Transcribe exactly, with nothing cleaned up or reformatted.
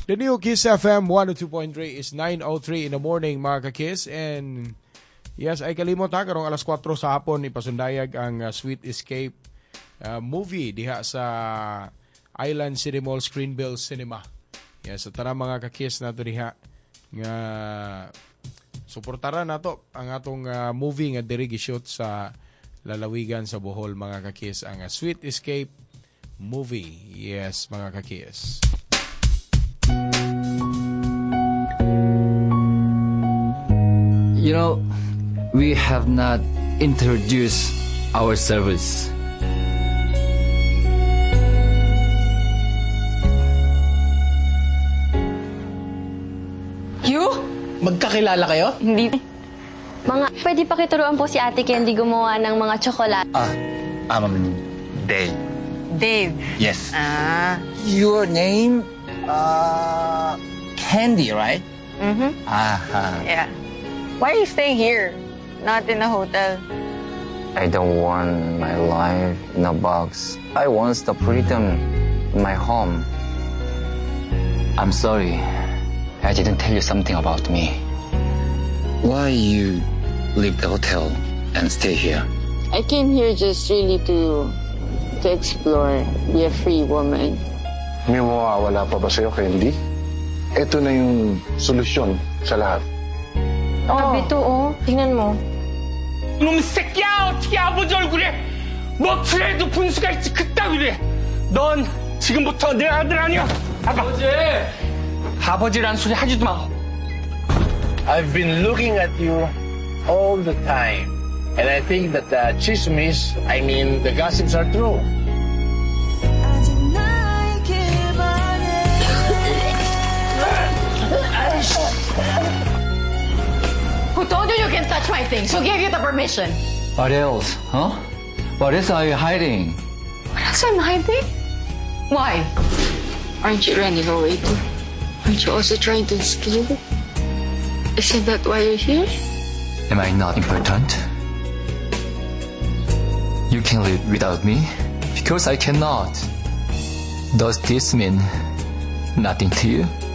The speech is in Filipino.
The new Kiss F M one oh two point three is nine oh three in the morning, mga ka-Kiss. And yes, ay kalimot ha, karong alas four sa hapon, ipasundayag ang uh, Sweet Escape uh, movie diha sa Island City Mall Screenbill Cinema. Yes, sa tanang mga ka-Kiss na ito diha nga suportaran nato ang atong uh, movie nga diri gi-shoot sa lalawigan sa Bohol, mga ka-Kiss, ang uh, Sweet Escape movie. Yes, mga ka-Kiss. You know, we have not introduced our service. You? Magkakilala kayo? Hindi. Mga, pwede pa kituruan po si Ate Candy gumawa ng mga tsokolate. Ah, um, Dave. Dave. Yes. Ah. Your name? Uh, Candy, right? Mm-hmm. Ah, ah. Yeah. Why are you staying here, not in a hotel? I don't want my life in a box. I want the freedom in my home. I'm sorry. I didn't tell you something about me. Why you leave the hotel and stay here? I came here just really to to explore, be a free woman. May mawawala pa ba sa'yo, Candy? Ito na yung solusyon sa lahat. Oh. Sabi to, oh. Tingnan mo. 이놈 새끼야! 어떻게 아버지 얼굴에 먹칠해도 분수가 있지 그따위래! 넌 지금부터 내 아들 아니야! 아버지! 아버지란 소리 하지도 마! I've been looking at you all the time. And I think that the chismis, I mean the gossips are true. Who told you you can touch my things? Who gave you the permission? What else, huh? What else are you hiding? What else am I hiding? Why? Aren't you running away too? Aren't you also trying to escape? Isn't that why you're here? Am I not important? You can live without me because I cannot. Does this mean nothing to you?